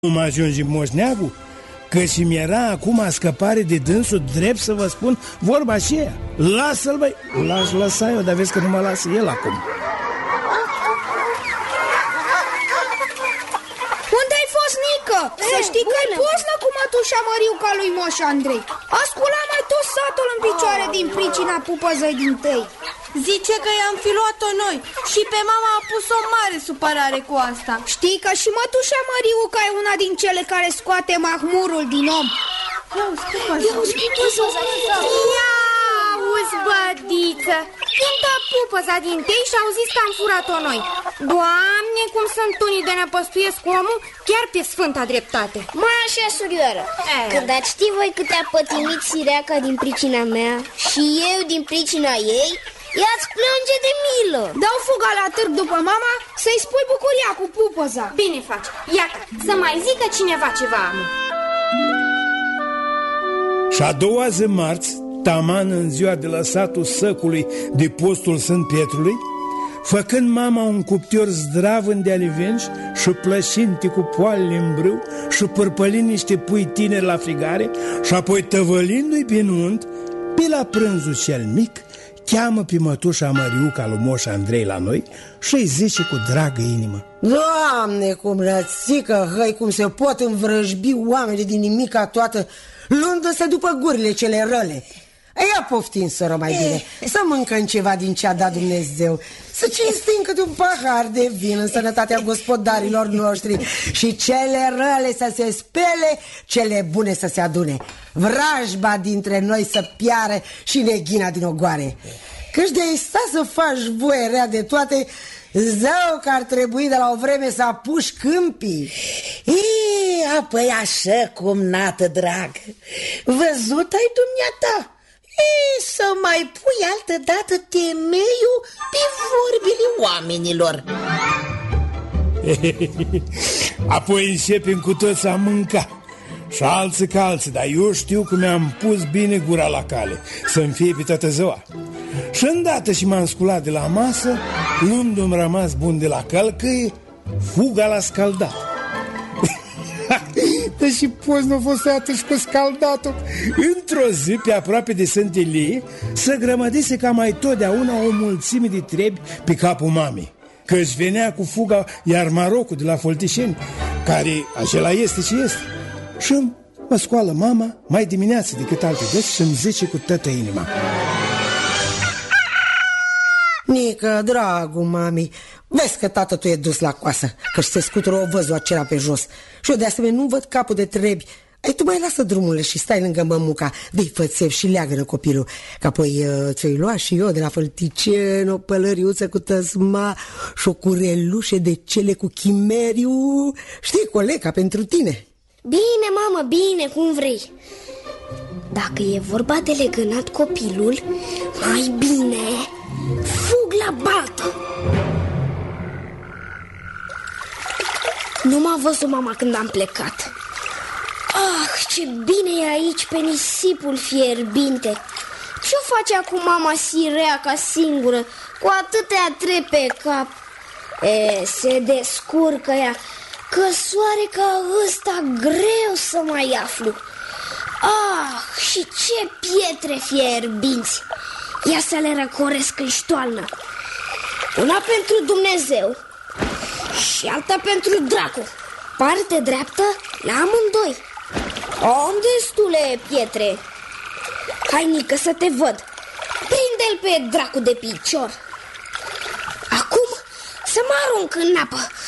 Nu mă ajunge moșneagul? Că și mi-era acum scăpare de dânsul, drept să vă spun vorba aceea. Lasă-l, băi! L-aș lăsa eu, dar vezi că nu mă lasă el acum. Unde ai fost, Nică? Să știi că-i poznă cu mătușa Măriuca lui Moș Andrei. A sculat mai tot satul în picioare din pricina pupăzăi din tăi. Zice că i-am fi luat-o noi și pe mama a pus o mare supărare cu asta. Știi că și mătușa Măriuca e una din cele care scoate mahmurul din om. Ia auzi, bădiță, cântă pupăza din tei și au zis că am furat-o noi. Doamne, cum sunt unii de năpăstuiesc omul, chiar pe sfânta dreptate. Mai așa, surioară, când ați ști voi cât a pătimit Sireaca din pricina mea și eu din pricina ei, ea-ți plânge de milă. Dau fuga la târg după mama să-i spui bucuria cu pupăza. Bine faci, iată, să mai zică cineva ceva, amu. Și a doua zi marți, taman în ziua de la satul Săcului de postul Sfânt Pietrului, făcând mama un cuptor zdravân de alivenci și plășinte cu poalele în brâu și părpălind niște pui tineri la frigare și apoi tăvălindu-i pe nunt, pe la prânzul cel mic, cheamă pe mătușa Măriuca lui Moș Andrei la noi și îi zice cu dragă inimă: Doamne, cum rățică, hăi, cum se pot învrăjbi oamenii din nimica toată, luându-se după gurile cele răle. Ia poftim, soră, mai bine, să mâncăm ceva din ce a dat Dumnezeu, să cinstim câte un pahar de vin în sănătatea gospodarilor noștri și cele răle să se spele, cele bune să se adune, vrajba dintre noi să piară și neghina din ogoare. Căci de-ai sta să faci voie rea de toate, zău că ar trebui de la o vreme să apuci câmpii. Apoi așa cum, nată drag, văzut ai dumneata? Să mai pui altă dată temeiul pe vorbile oamenilor. Apoi începem cu toți a mânca, și alții ca alții, dar eu știu că mi-am pus bine gura la cale, să-mi fie pe toată ziua. Și îndată și m-am sculat de la masă, luându-mi rămas bun de la călcâie, fuga la scaldat. Deși poți nu a fost atunci cu scaldatul. Într-o zi, pe aproape de Sântelie, se grămădise ca mai totdeauna o mulțime de trebi pe capul mamei, că își venea cu fuga iar Marocul de la Foltișeni, care acela este ce este. Și mă scoală mama mai dimineață decât alte dăți și îmi zice cu toată inima: Nică, dragul mami, vezi că tată tu e dus la coasă, că-și se scutură o văzul acela pe jos. Și eu de asemenea nu văd capul de trebi. Ai, tu mai lasă drumurile și stai lângă mămuca, dă-i fățev și leagă-nă copilul, că apoi ți-o-i lua și eu de la Fălticen o pălăriuță cu tăsma și o curelușe de cele cu chimeriu. Știi, coleca pentru tine. Bine, mamă, bine, cum vrei. Dacă e vorba de legănat copilul, mai bine fug la baltă. Nu m-a văzut mama când am plecat. Ah, ce bine e aici pe nisipul fierbinte. Ce-o face acum mama Sireaca singură, cu atâtea trepe pe cap? Se descurcă ea, că soare ca ăsta greu să mai aflu. Ah, și ce pietre fierbinți! Ia să le răcoresc în ștoalnă. Una pentru Dumnezeu și alta pentru dracu. Parte dreaptă la amândoi. Am destule pietre. Hai, Nică, să te văd. Prinde-l pe dracu de picior. Acum să mă arunc în apă